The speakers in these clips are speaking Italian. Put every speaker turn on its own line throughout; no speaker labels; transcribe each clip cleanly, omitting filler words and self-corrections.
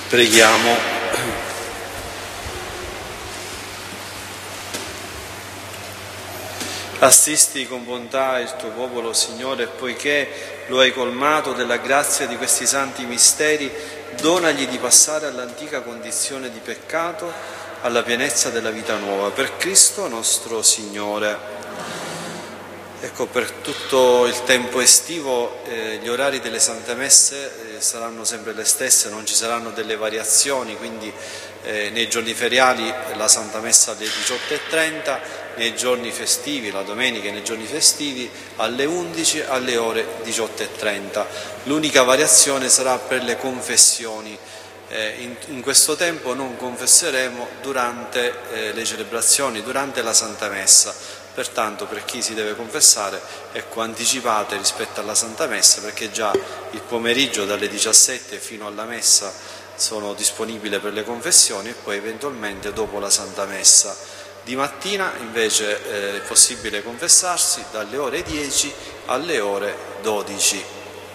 Preghiamo. Assisti con bontà il tuo popolo, Signore, e poiché lo hai colmato della grazia di questi santi misteri, donagli di passare all'antica condizione di peccato, alla pienezza della vita nuova. Per Cristo nostro Signore. Ecco, per tutto il tempo estivo gli orari delle Sante Messe saranno sempre le stesse, non ci saranno delle variazioni, quindi nei giorni feriali la Santa Messa alle 18:30, nei giorni festivi, la domenica e nei giorni festivi alle 11 alle ore 18:30. L'unica variazione sarà per le confessioni. In questo tempo non confesseremo durante le celebrazioni, durante la Santa Messa. Pertanto per chi si deve confessare, ecco, anticipate rispetto alla Santa Messa, perché già il pomeriggio dalle 17 fino alla Messa sono disponibili per le confessioni e poi eventualmente dopo la Santa Messa. Di mattina invece è possibile confessarsi dalle ore 10 alle ore 12.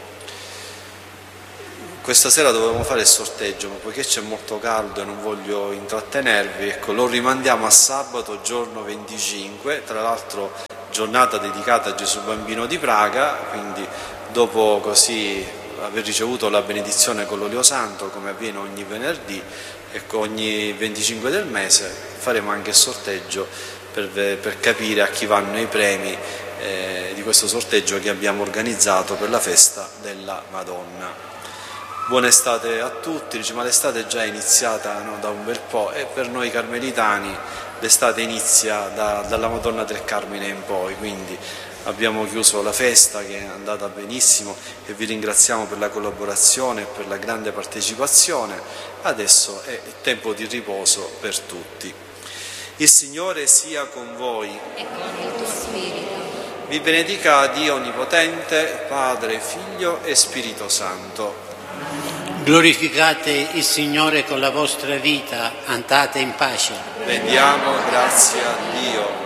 Questa sera dovevamo fare il sorteggio, ma poiché c'è molto caldo e non voglio intrattenervi, ecco, lo rimandiamo a sabato, giorno 25, tra l'altro giornata dedicata a Gesù Bambino di Praga, quindi dopo così aver ricevuto la benedizione con l'olio santo, come avviene ogni venerdì, ecco, ogni 25 del mese faremo anche il sorteggio per capire a chi vanno i premi di questo sorteggio che abbiamo organizzato per la festa della Madonna. Buona estate a tutti, ma l'estate è già iniziata, no, da un bel po', e per noi carmelitani l'estate inizia dalla Madonna del Carmine in poi, quindi abbiamo chiuso la festa che è andata benissimo e vi ringraziamo per la collaborazione e per la grande partecipazione. Adesso è il tempo di riposo per tutti. Il Signore sia con voi
e con il tuo spirito.
Vi benedica Dio Onnipotente, Padre, Figlio e Spirito Santo.
Glorificate il Signore con la vostra vita, andate in pace.
Rendiamo grazie a Dio.